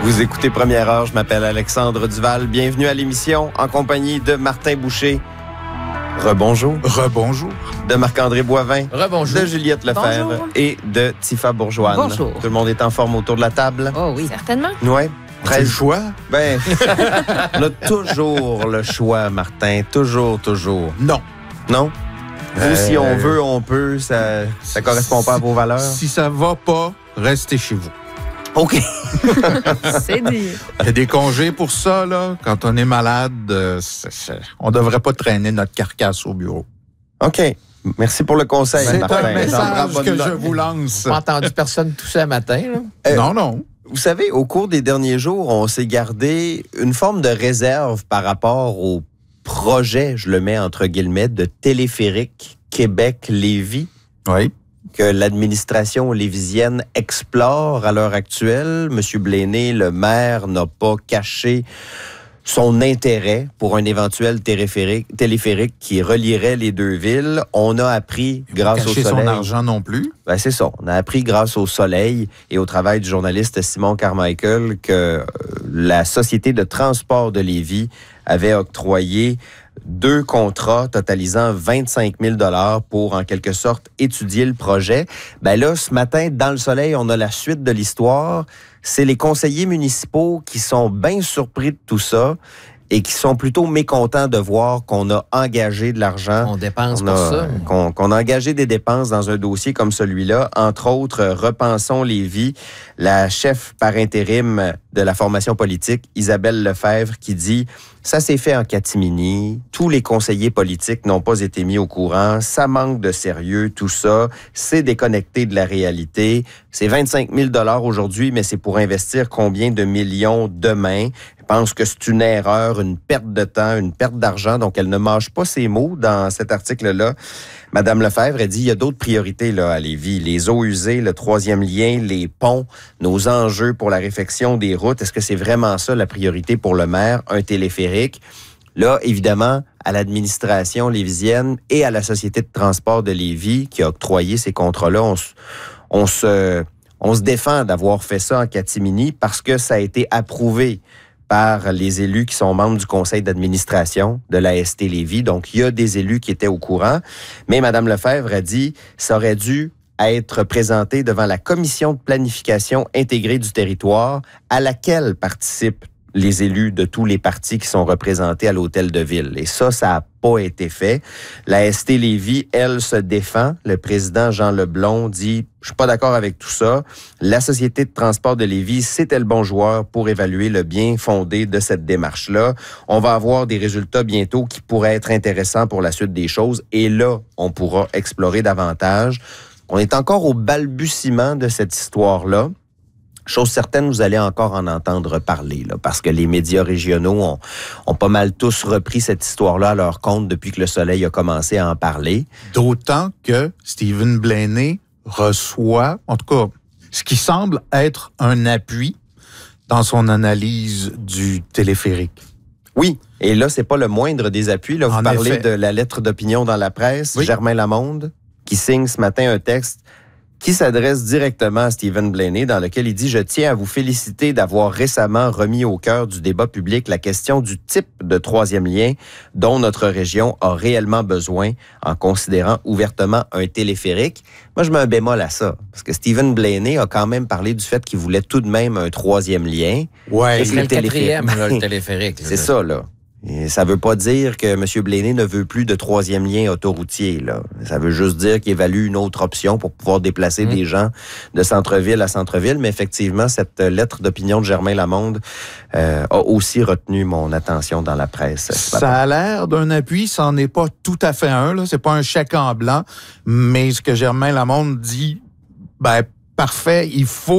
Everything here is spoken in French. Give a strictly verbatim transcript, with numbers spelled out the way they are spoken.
Vous écoutez Première Heure, je m'appelle Alexandre Duval. Bienvenue à l'émission en compagnie de Martin Boucher. Rebonjour. Rebonjour. De Marc-André Boivin. Rebonjour. De Juliette Lefebvre. Bonjour. Et de Tifa Bourgeoine. Bonjour. Tout le monde est en forme autour de la table? Oh oui. Certainement. Ouais. C'est le choix? Ben, on a toujours le choix, Martin. Toujours, toujours. Non. Non? Vous, Euh, si on veut, on peut. Ça ça correspond pas à vos valeurs? Si ça va pas, restez chez vous. OK. C'est dit. Il y a des congés pour ça, là. Quand on est malade, euh, c'est- c'est- on devrait pas traîner notre carcasse au bureau. OK. Merci pour le conseil, C'est Martin. un J'en prends message bonne que note. je vous lance. J'ai pas entendu personne tousser un matin. Là. Euh, Non, non. Vous savez, au cours des derniers jours, on s'est gardé une forme de réserve par rapport au projet, je le mets entre guillemets, de téléphérique Québec-Lévis Oui. que l'administration lévisienne explore à l'heure actuelle. Monsieur Blaney, le maire, n'a pas caché son intérêt pour un éventuel téléphérique, téléphérique qui relierait les deux villes. On a appris, grâce au Cacher son soleil... argent non plus. Ben, c'est ça. On a appris grâce au soleil et au travail du journaliste Simon Carmichael que euh, la Société de transport de Lévis avait octroyé deux contrats totalisant vingt-cinq mille dollars pour, en quelque sorte, étudier le projet. Ben là, ce matin, dans le soleil, on a la suite de l'histoire. C'est les conseillers municipaux qui sont bien surpris de tout ça et qui sont plutôt mécontents de voir qu'on a engagé de l'argent. On dépense On pour a- ça. Qu'on qu'on a engagé des dépenses dans un dossier comme celui-là. Entre autres, euh, Repensons Lévis, la chef par intérim de la formation politique, Isabelle Lefebvre, qui dit « Ça s'est fait en catimini. Tous les conseillers politiques n'ont pas été mis au courant. Ça manque de sérieux, tout ça. C'est déconnecté de la réalité. C'est vingt-cinq mille dollars aujourd'hui, mais c'est pour investir combien de millions demain? » Je pense que c'est une erreur, une perte de temps, une perte d'argent. Donc, elle ne mâche pas ses mots dans cet article-là. Madame Lefebvre, elle dit, il y a d'autres priorités là, à Lévis. Les eaux usées, le troisième lien, les ponts, nos enjeux pour la réfection des routes. Est-ce que c'est vraiment ça la priorité pour le maire, un téléphérique? Là, évidemment, à l'administration lévisienne et à la Société de transport de Lévis qui a octroyé ces contrats-là, on, se- on, se, on se défend d'avoir fait ça en catimini parce que ça a été approuvé par les élus qui sont membres du conseil d'administration de l'A S T Lévis. Donc, il y a des élus qui étaient au courant. Mais Mme Lefebvre a dit ça aurait dû être présenté devant la commission de planification intégrée du territoire à laquelle participent les élus de tous les partis qui sont représentés à l'hôtel de ville. Et ça, ça n'a pas été fait. La S T Lévis, elle, se défend. Le président Jean Leblond dit « Je suis pas d'accord avec tout ça. La Société de transport de Lévis, c'était le bon joueur pour évaluer le bien fondé de cette démarche-là. On va avoir des résultats bientôt qui pourraient être intéressants pour la suite des choses. Et là, on pourra explorer davantage. » On est encore au balbutiement de cette histoire-là. Chose certaine, vous allez encore en entendre parler, là, parce que les médias régionaux ont, ont pas mal tous repris cette histoire-là à leur compte depuis que le Soleil a commencé à en parler. D'autant que Stephen Blaney reçoit, en tout cas, ce qui semble être un appui dans son analyse du téléphérique. Oui, et là, c'est pas le moindre des appuis. Là, vous En parlez effet. de la lettre d'opinion dans la presse, Oui. Germain Lamonde, qui signe ce matin un texte qui s'adresse directement à Stephen Blaney, dans lequel il dit « Je tiens à vous féliciter d'avoir récemment remis au cœur du débat public la question du type de troisième lien dont notre région a réellement besoin en considérant ouvertement un téléphérique. » Moi, je mets un bémol à ça, parce que Stephen Blaney a quand même parlé du fait qu'il voulait tout de même un troisième lien. Ouais. Et C'est le quatrième, là, le téléphérique. C'est ça, là. Et ça veut pas dire que M. Blaney ne veut plus de troisième lien autoroutier, là. Ça veut juste dire qu'il évalue une autre option pour pouvoir déplacer mmh. des gens de centre-ville à centre-ville. Mais effectivement, cette lettre d'opinion de Germain Lamonde euh, a aussi retenu mon attention dans la presse. Ça a l'air d'un appui, ça n'en est pas tout à fait un, là. C'est pas un chèque en blanc. Mais ce que Germain Lamonde dit, ben, parfait, il faut